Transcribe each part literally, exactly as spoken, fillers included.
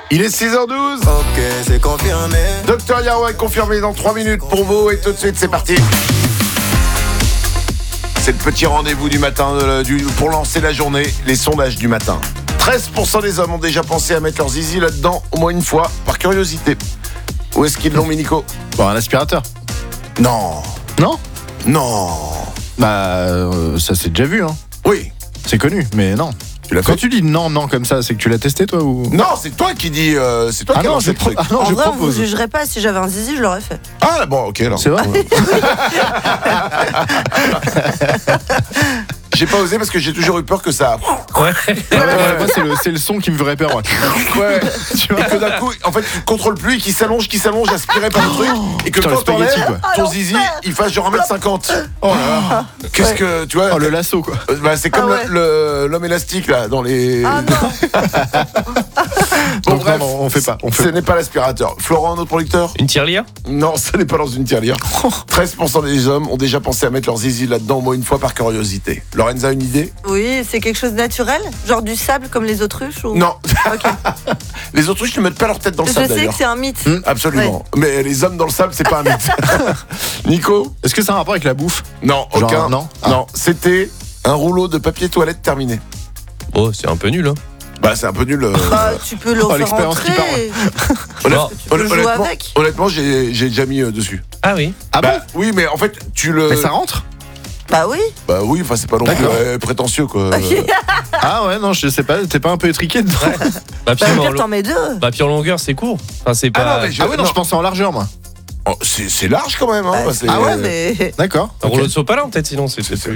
Il est six heures douze. Ok, c'est confirmé. Docteur Yaro est confirmé dans trois minutes pour vous. Et tout de suite, c'est parti. C'est le petit rendez-vous du matin euh, du, pour lancer la journée, les sondages du matin. treize pour cent des hommes ont déjà pensé à mettre leur zizi là-dedans au moins une fois, par curiosité. Où est-ce qu'ils l'ont mis, Nico ? Bon, un aspirateur. Non. Non ? Non. Bah, euh, ça c'est déjà vu, hein. Oui. C'est connu, mais non. Tu l'as Quand fait ? tu dis non, non comme ça, c'est que tu l'as testé toi ou... Non, c'est toi qui dis. Euh, c'est toi Ah qui as non, lancé je, le truc. pro- ah non, En je vrai, on vous propose. jugerait pas. Si j'avais un zizi, je l'aurais fait. Ah bon, ok alors. C'est vrai. J'ai pas osé parce que j'ai toujours eu peur que ça. Ouais, ouais, ouais, moi c'est le, c'est le son qui me ferait peur. Ouais. Ouais. Tu vois Et que d'un coup, en fait, tu contrôles plus et qui s'allonge, qui s'allonge, aspiré par le truc. Et que Putain, quand le spaghetti, t'enlèves, quoi. ton zizi, il fasse genre un mètre cinquante. Oh là là. Qu'est-ce que, tu vois Oh, le lasso quoi. euh, bah, c'est comme Ah ouais. le- le- l'homme élastique là, dans les. Ah non. Bon, Donc bref, non, non, on fait pas. On ce fait n'est pas l'aspirateur. Florent, notre producteur ? Une tirelire ? Non, ce n'est pas dans une tirelire. treize pour cent des hommes ont déjà pensé à mettre leur zizi là-dedans au moins une fois par curiosité. Lorenza, une idée ? Oui, c'est quelque chose de naturel, genre du sable comme les autruches ou... Non. Ok. Les autruches ne mettent pas leur tête dans le Je sable sais d'ailleurs. que c'est un mythe. Hum, Absolument. Mais les hommes dans le sable, c'est pas un mythe. Nico ? Est-ce que ça a un rapport avec la bouffe? Non, Genre, aucun. non Ah. Non, c'était un rouleau de papier toilette terminé. Oh, c'est un peu nul, hein. Bah, c'est un peu nul. euh. Bah, tu peux le Oh, faire l'expérience qui entrer. Honnête- Non. Tu peux honn- jouer honnêtement, avec. honnêtement, j'ai j'ai déjà mis euh, dessus. Ah oui. Ah Bah, oui, mais en fait, tu le. Mais ça rentre? Bah oui. Bah oui, enfin, c'est pas non plus D'accord. euh, prétentieux, quoi. Ok. Ah ouais, non, je sais pas, t'es pas un peu étriqué dedans? Bah, puis, Bah, au en, pire, lo- t'en mets deux. bah, puis en longueur, c'est court. Enfin, c'est Ah pas. non, mais je- Ah ouais, non, non. je pensais en largeur moi. Oh, c'est c'est large quand même, hein. Bah, c'est- ah ouais, mais. D'accord. Un ok. rouleau de sopalin, peut-être, sinon, c'est. c'est- c'est-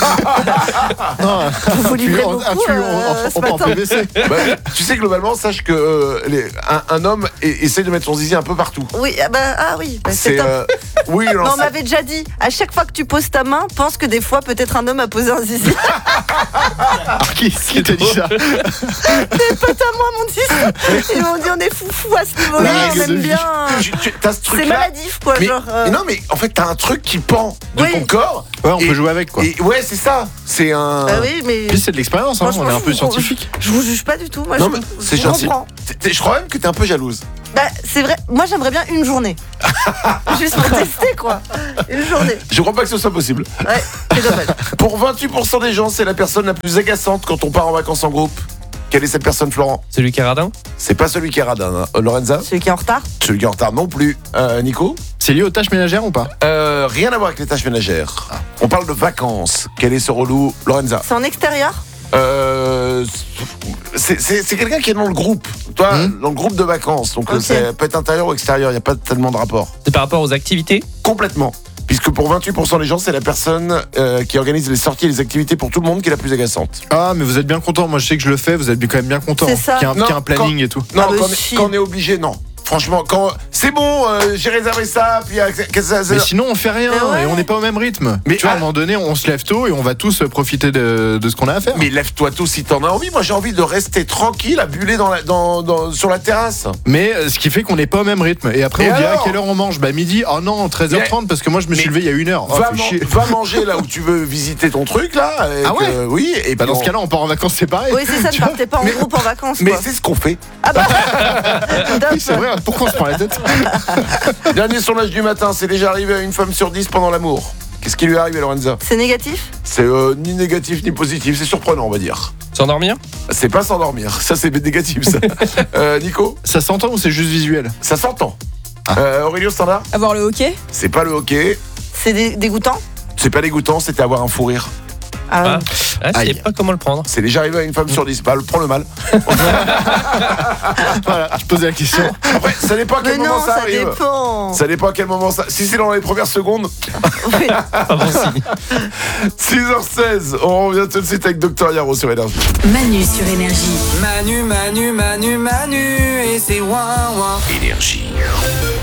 Non, Vous livrez un- un beaucoup, tuyau euh, en- ce en- en matin. P V C. Bah, tu sais, globalement, sache que euh, les- un, un homme e- essaie de mettre son zizi un peu partout. Oui, ah bah, ah oui, bah, c'est C'est. top. euh, Oui, non, Mais on c'est- m'avait déjà dit, à chaque fois que tu poses ta main, pense que des fois, peut-être un homme a posé un zizi. Alors, qui, qui t'a dit ça? Des potes à moi m'ont dit ça. Ils m'ont dit, on est foufou à ce niveau-là, Blague on de aime vie. bien. tu- tu- t'as ce C'est truc-là. maladif, quoi, Mais, genre. euh, mais non, mais en fait, t'as un truc qui pend de Oui. ton corps. Ouais, on Et- peut jouer avec quoi. Et ouais, c'est ça. C'est un. Bah oui, mais. Puis c'est de l'expérience, hein, on Franchement, est un je peu vous- scientifique. Je vous juge pas du tout, moi Non, je, mais je c'est vous gentil. comprends. T'es- t'es- Je crois même que t'es un peu jalouse. Bah, c'est vrai, moi j'aimerais bien une journée. Juste pour tester, quoi. Une journée. Je crois pas que ce soit possible. Ouais, c'est dommage. Pour vingt-huit pour cent des gens, c'est la personne la plus agaçante quand on part en vacances en groupe. Quelle est cette personne, Florent ? Celui qui est radin ? C'est pas celui qui est radin. Hein. Euh, Lorenza ? Celui qui est en retard. Celui qui est en retard non plus. Euh, Nico ? C'est lié aux tâches ménagères ou pas? Euh, Rien à voir avec les tâches ménagères. On parle de vacances. Quel est ce relou, Lorenza ? C'est en extérieur. Euh, c'est c'est- c'est quelqu'un qui est dans le groupe. Toi, Hmm. dans le groupe de vacances. Donc, euh, Ok. ça peut être intérieur ou extérieur. Il n'y a pas tellement de rapport. C'est par rapport aux activités ? Complètement. Puisque pour vingt-huit pour cent des gens, c'est la personne euh, qui organise les sorties et les activités pour tout le monde qui est la plus agaçante. Ah, mais vous êtes bien content. Moi, je sais que je le fais. Vous êtes quand même bien content. C'est ça. Qu'il y a un, Non, qu'il y a un planning et tout. Non, Ah, bah, quand, on est, si. quand on est obligé, non. Franchement, quand c'est bon, euh, j'ai réservé ça, puis euh, que ça- ça- Mais sinon, on fait rien Mais ouais. et on n'est pas au même rythme. Mais tu vois, à ah- un moment donné, on se lève tôt et on va tous profiter de, de ce qu'on a à faire. Mais lève-toi tôt si t'en as envie. Moi, j'ai envie de rester tranquille, à buller dans la, dans, dans- sur la terrasse. Mais euh, ce qui fait qu'on n'est pas au même rythme. Et après, Et on dit à alors quelle heure on mange? Bah, midi. Oh non, treize heures trente parce que moi, je me suis Mais levé il y a une heure. Oh, va, fait man- chier. va manger là où tu veux visiter ton truc là. et Ah ouais que- Oui. Et Bah, puis dans on- ce cas-là, on part en vacances séparés. Oui, c'est ça, ne Tu vois. partez pas en Mais- groupe en vacances, Mais quoi. c'est ce qu'on fait. Ah bah Top. Oui, c'est vrai. Pourquoi on se prend la tête? Dernier sondage du matin, c'est déjà arrivé à une femme sur dix pendant l'amour. Qu'est-ce qui lui est arrivé, Lorenza ? C'est négatif. C'est euh, ni négatif ni positif, c'est surprenant, on va dire. S'endormir ? C'est pas s'endormir, ça c'est négatif ça. euh, Nico, Ça s'entend ou c'est juste visuel? ça s'entend. Ah. Euh, Aurélio Standard, Avoir le hockey. c'est pas le hockey, C'est dé- dégoûtant. c'est pas dégoûtant, c'était avoir un fou rire. Ah, Ah. Ah, je sais Aïe. pas comment le prendre. C'est déjà arrivé à une femme sur dix, bah prends le mal. Voilà, je posais la question. Après, ça dépend à mais quel non, moment ça, ça arrive. dépend. Ça dépend à quel moment ça. Si c'est dans les premières secondes, Oui. Pas bon signe. six heures seize, on revient tout de suite avec Docteur Yaro sur Énergie. Manu sur Énergie. Manu, Manu, Manu, Manu, et c'est ouin ouin. Énergie.